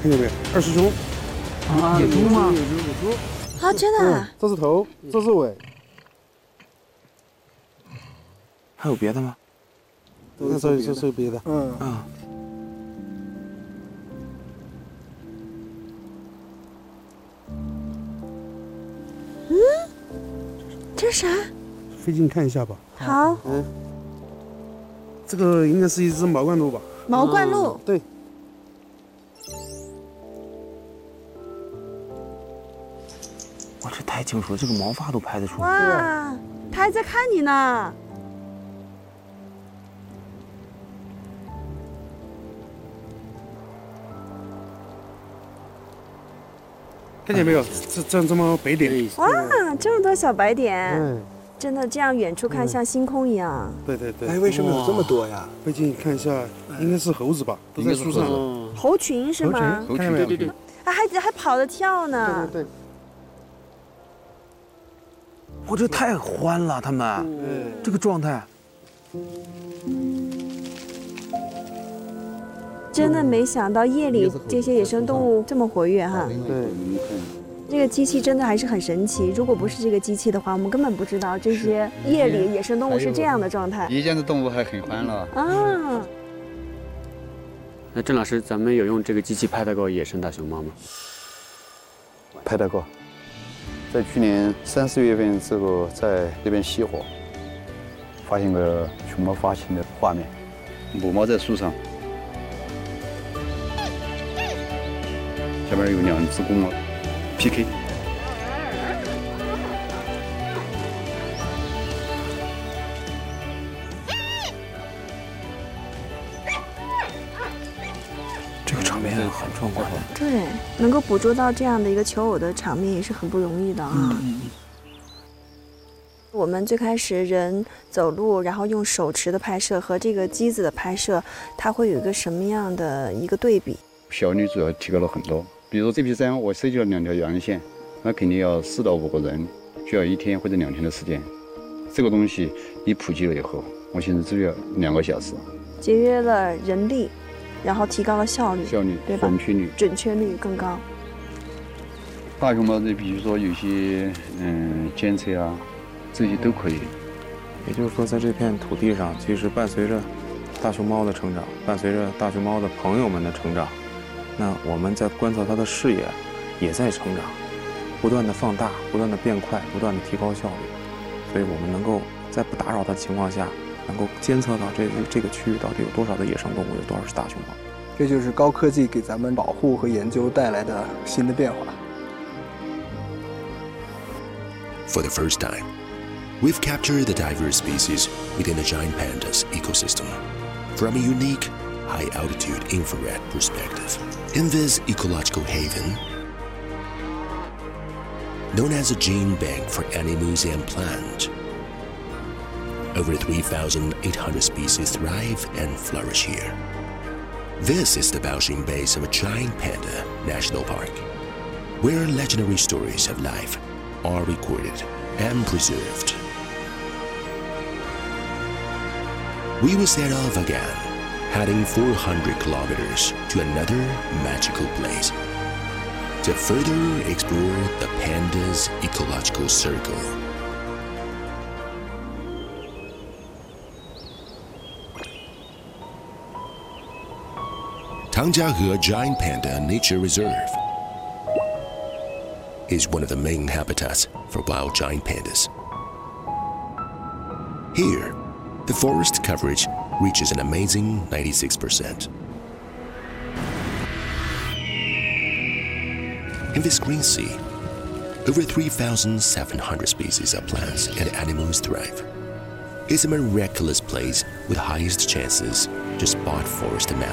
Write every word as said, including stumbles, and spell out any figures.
看见没有？二师兄。 啊，野猪吗？ 野猪，野猪。 啊，真的、啊嗯？这是头，这是尾。 还有别的吗？ 那这这是别的。嗯啊。 嗯，这是啥？ 飞近看一下吧。 好。 嗯。这个应该是一只毛冠鹭吧？ 毛冠鹭、 嗯。对。 哇，这太清楚了，这个毛发都拍得出来。 哇，它还在看你呢。 看见没有？这这这么白点。 哇，这么多小白点。 嗯。 真的，这样远处看像星空一样。 嗯、对对对。 哎，为什么有这么多呀？ 飞近看一下，应该是猴子吧？都在树上。 猴群是吗？ 猴群，对对对。 啊，还还跑着跳呢。 对对对。 哇，这太欢了，他们，嗯、这个状态。 真的没想到夜里这些野生动物这么活跃哈。 对。 这个机器真的还是很神奇，如果不是这个机器的话，我们根本不知道这些夜里野生动物是这样的状态。 夜间的动物还很欢乐啊。 那郑老师，咱们有用这个机器拍到过野生大熊猫吗？ 拍到过，在去年三四月份之后，在这边熄火，发现个熊猫发情的画面，母猫在树上，下面有两只公猫 P K。 这个场面很壮观。 对，能够捕捉到这样的一个求偶的场面也是很不容易的啊。嗯嗯嗯。我们最开始人走路，然后用手持的拍摄和这个机子的拍摄，它会有一个什么样的一个对比？ 效率主要提高了很多。比如这批山，我设计了两条阳线，那肯定要四到五个人，需要一天或者两天的时间。这个东西一普及了以后，我现在只要两个小时， 节约了人力，然后提高了效率， 效率对吧？ 准确率准确率更高。 大熊猫的，比如说有些嗯监测啊，这些都可以。 也就是说，在这片土地上，其实伴随着大熊猫的成长，伴随着大熊猫的朋友们的成长，那我们在观测它的视野也在成长，不断的放大，不断的变快，不断的提高效率。所以我们能够在不打扰它的情况下，能够监测到这这个区域到底有多少的野生动物，有多少是大熊猫。 这就是高科技给咱们保护和研究带来的新的变化。 For the first time, we've captured the diverse species within the giant panda's ecosystem from a unique, high-altitude infrared perspective. In this ecological haven, known as a gene bank for animals and plants, over three thousand eight hundred species thrive and flourish here. This is the Baoxing base of a giant panda national park, where legendary stories of life are recorded and preserved. We will set off again, heading four hundred kilometers to another magical place to further explore the panda's ecological circle. Tangjiahe Giant Panda Nature Reserve is one of the main habitats for wild giant pandas. Here, the forest coverage reaches an amazing ninety-six percent. In this green sea, over three thousand seven hundred species of plants and animals thrive. It's a miraculous place with highest chances to spot forest mammals.